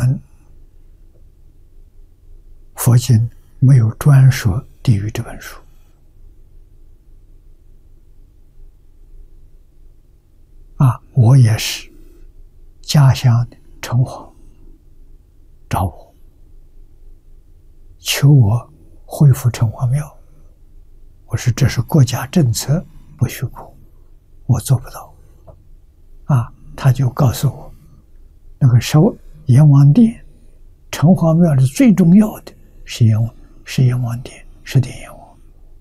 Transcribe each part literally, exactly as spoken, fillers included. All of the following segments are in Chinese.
们佛经没有专说地狱这本书。啊，我也是家乡的城隍找我，求我恢复城隍庙。我说这是国家政策，不许过，我做不到。啊，他就告诉我，那个守阎王殿，城隍庙里最重要的是阎王，是阎王殿，是殿阎王。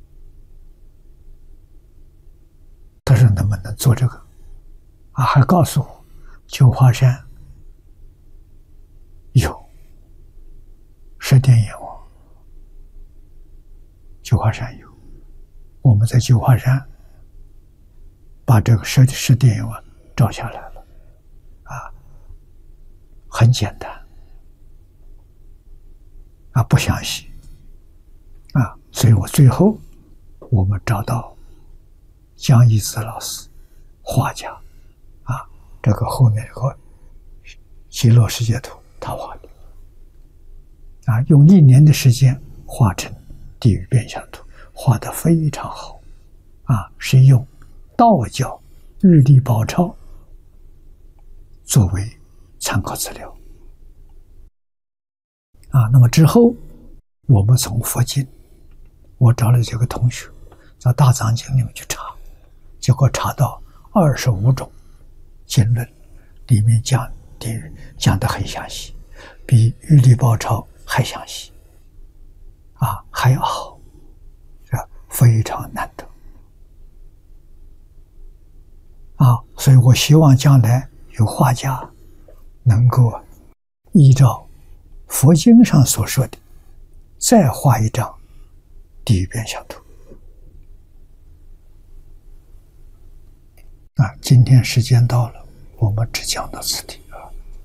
他说能不能做这个？啊，还告诉我，九华山有十殿阎王，九华山有，我们在九华山把这个十十殿阎王照下来了，啊，很简单，啊，不详细，啊，所以我最后我们找到江一子老师，画家。啊，这个后面这个极乐世界图他画的，啊，用一年的时间画成地狱变相图，画得非常好，啊，是用道教日历宝钞作为参考资料，啊，那么之后我们从佛经，我找了几个同学在大藏经里面去查，结果查到二十五种经论，里面讲地狱讲得很详细，比日历宝钞还详细，啊，还要好，这非常难得，啊，所以我希望将来有画家能够依照佛经上所说的，再画一张地狱变相图。啊，今天时间到了，我们只讲到此地啊。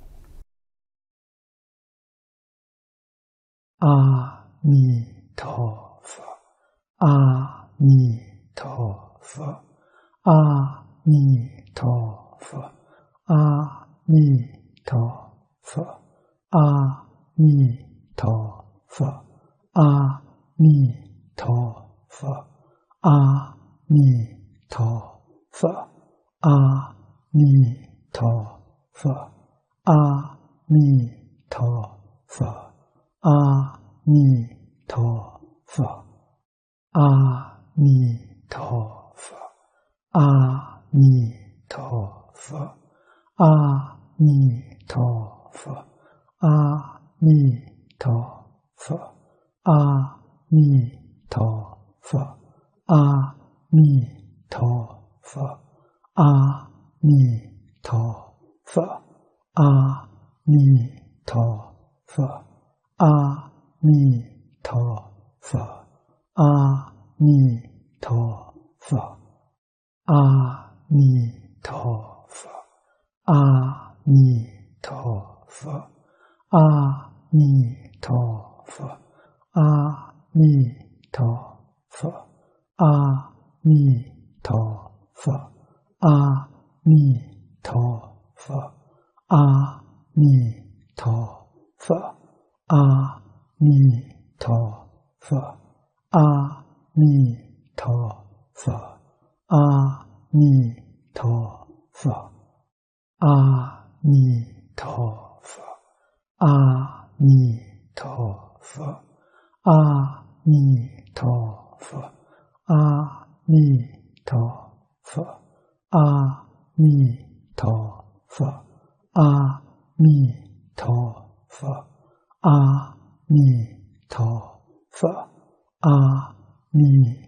阿弥陀佛，阿弥陀佛，阿弥陀佛，阿弥陀佛，阿弥陀佛，阿弥陀佛，阿弥陀佛。阿弥陀佛，阿弥陀佛，阿弥陀佛，阿弥陀佛，阿弥陀佛，阿弥陀佛，阿弥陀佛，阿弥陀佛，阿弥陀佛。阿弥陀佛，阿弥陀佛，阿弥陀佛，阿弥陀佛，阿弥陀佛，阿弥陀佛，阿弥陀佛，阿弥陀佛，阿弥陀佛。阿弥陀佛，阿弥陀佛，阿弥陀佛，阿弥陀佛，阿弥陀佛，阿弥陀佛，阿弥陀佛，阿弥陀佛，阿弥陀佛。阿弥陀佛，阿弥陀佛，阿弥陀佛，阿弥